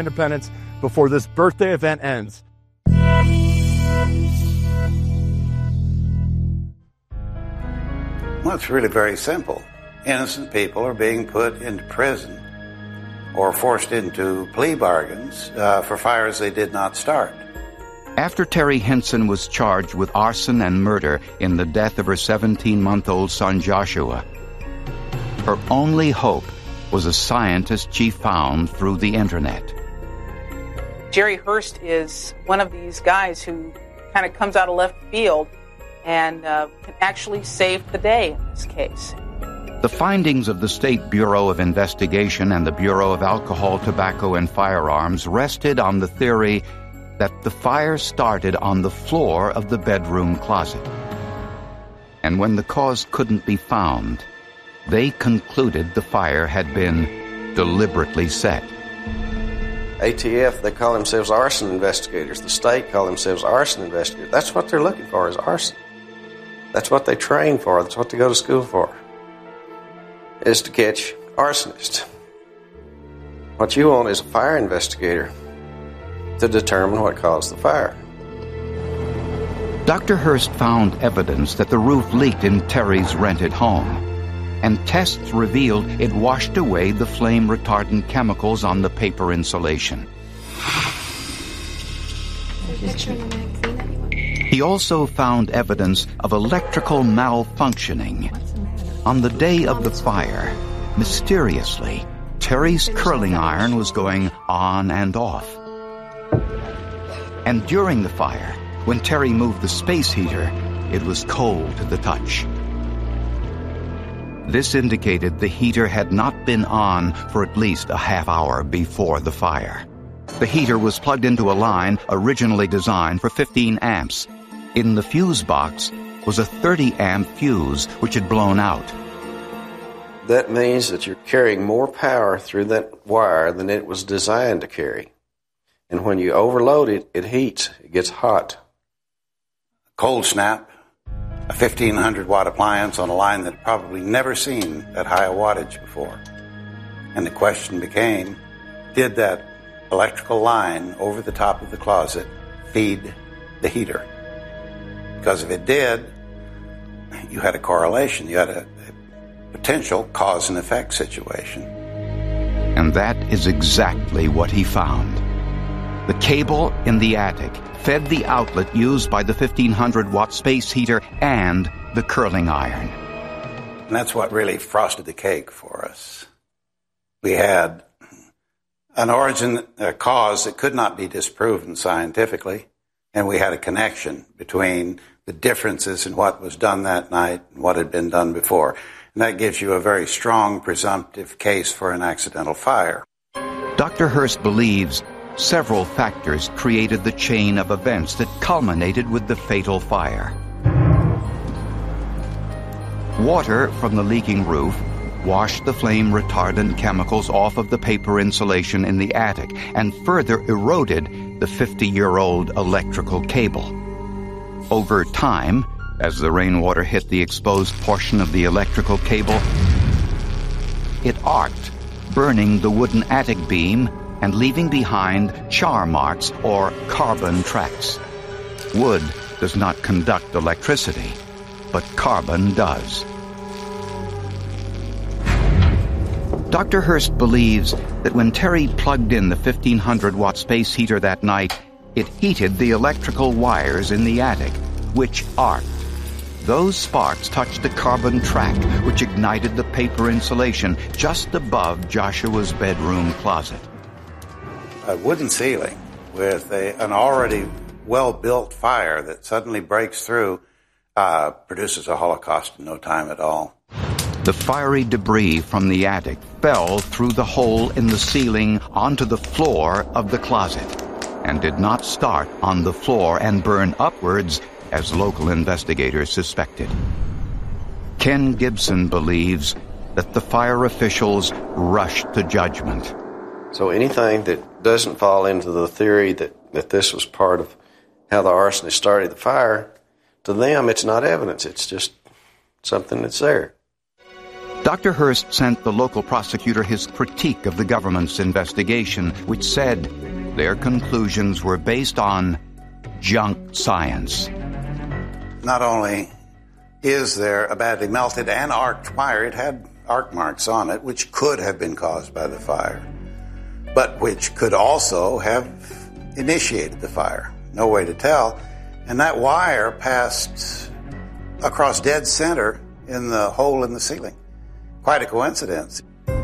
independence before this birthday event ends. Well, it's really very simple. Innocent people are being put into prison or forced into plea bargains for fires they did not start. After Terry Henson was charged with arson and murder in the death of her 17-month-old son Joshua, her only hope was a scientist she found through the internet. Jerry Hurst is one of these guys who kind of comes out of left field and can actually save the day in this case. The findings of the State Bureau of Investigation and the Bureau of Alcohol, Tobacco, and Firearms rested on the theory that the fire started on the floor of the bedroom closet. And when the cause couldn't be found, they concluded the fire had been deliberately set. ATF, they call themselves arson investigators. The state call themselves arson investigators. That's what they're looking for, is arson. That's what they train for. That's what they go to school for, is to catch arsonists. What you want is a fire investigator to determine what caused the fire. Dr. Hurst found evidence that the roof leaked in Terry's rented home, and tests revealed it washed away the flame-retardant chemicals on the paper insulation. He also found evidence of electrical malfunctioning. On the day of the fire, mysteriously, Terry's curling iron was going on and off. And during the fire, when Terry moved the space heater, it was cold to the touch. This indicated the heater had not been on for at least a half hour before the fire. The heater was plugged into a line originally designed for 15 amps. In the fuse box was a 30-amp fuse which had blown out. That means that you're carrying more power through that wire than it was designed to carry. And when you overload it, it heats. It gets hot. Cold snap, a 1,500-watt appliance on a line that had probably never seen that high a wattage before. And the question became, did that electrical line over the top of the closet feed the heater? Because if it did, you had a correlation. You had a potential cause and effect situation. And that is exactly what he found. The cable in the attic fed the outlet used by the 1,500-watt space heater and the curling iron. And that's what really frosted the cake for us. We had an origin, a cause that could not be disproven scientifically, and we had a connection between the differences in what was done that night and what had been done before. And that gives you a very strong presumptive case for an accidental fire. Dr. Hurst believes several factors created the chain of events that culminated with the fatal fire. Water from the leaking roof washed the flame-retardant chemicals off of the paper insulation in the attic and further eroded the 50-year-old electrical cable. Over time, as the rainwater hit the exposed portion of the electrical cable, it arced, burning the wooden attic beam and leaving behind char marks or carbon tracks. Wood does not conduct electricity, but carbon does. Dr. Hurst believes that when Terry plugged in the 1,500-watt space heater that night, it heated the electrical wires in the attic, which arced. Those sparks touched the carbon track, which ignited the paper insulation just above Joshua's bedroom closet. A wooden ceiling with an already well-built fire that suddenly breaks through produces a holocaust in no time at all. The fiery debris from the attic fell through the hole in the ceiling onto the floor of the closet and did not start on the floor and burn upwards as local investigators suspected. Ken Gibson believes that the fire officials rushed to judgment. So anything that doesn't fall into the theory that this was part of how the arsonist started the fire, to them it's not evidence, it's just something that's there. Dr. Hurst sent the local prosecutor his critique of the government's investigation, which said their conclusions were based on junk science. Not only is there a badly melted and arced fire, it had arc marks on it, which could have been caused by the fire, but which could also have initiated the fire. No way to tell. And that wire passed across dead center in the hole in the ceiling. Quite a coincidence.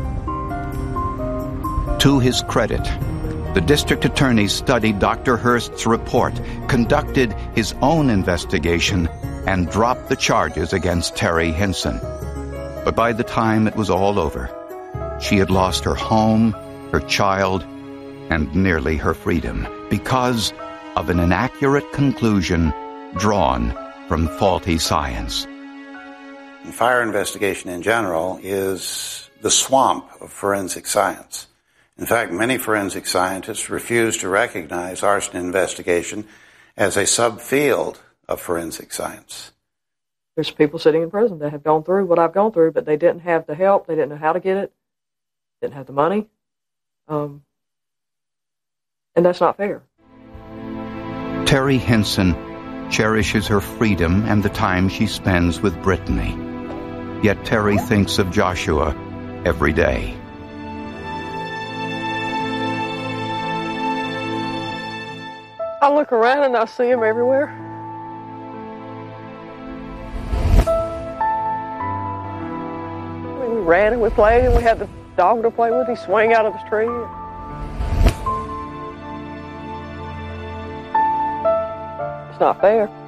To his credit, the district attorney studied Dr. Hurst's report, conducted his own investigation, and dropped the charges against Terry Hinson. But by the time it was all over, she had lost her home, her child, and nearly her freedom because of an inaccurate conclusion drawn from faulty science. Fire investigation in general is the swamp of forensic science. In fact, many forensic scientists refuse to recognize arson investigation as a subfield of forensic science. There's people sitting in prison that have gone through what I've gone through, but they didn't have the help, they didn't know how to get it, didn't have the money, and that's not fair. Terry Hinson cherishes her freedom and the time she spends with Brittany. Yet Terry thinks of Joshua every day. I look around and I see him everywhere. We ran and we played and we had the dog to play with. He swung out of the tree. It's not fair.